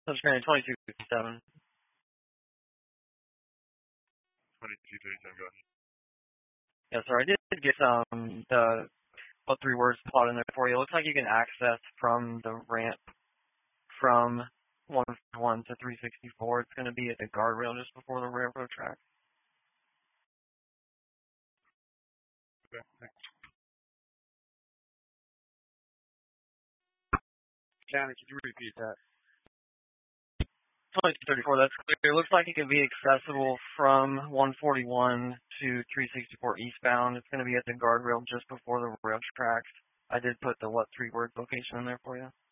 Subscribe 2257. 2237, go ahead. Yeah, sorry, I did get what 3 words plotted in there for you. It looks like you can access from the ramp from 151 to 364. It's going to be at the guardrail just before the railroad track. Okay, thanks. County, could you repeat that? 2234, that's clear. It looks like it can be accessible from 141 to 364 eastbound. It's going to be at the guardrail just before the rail tracks. I did put the what 3 word location in there for you.